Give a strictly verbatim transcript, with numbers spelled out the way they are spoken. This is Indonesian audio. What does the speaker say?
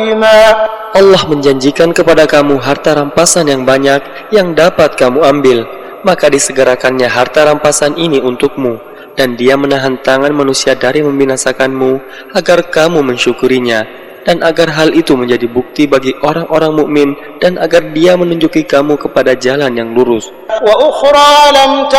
Allah menjanjikan kepada kamu harta rampasan yang banyak yang dapat kamu ambil, maka disegerakannya harta rampasan ini untukmu, dan Dia menahan tangan manusia dari membinasakanmu agar kamu mensyukurinya, dan agar hal itu menjadi bukti bagi orang-orang mukmin, dan agar Dia menunjuki kamu kepada jalan yang lurus.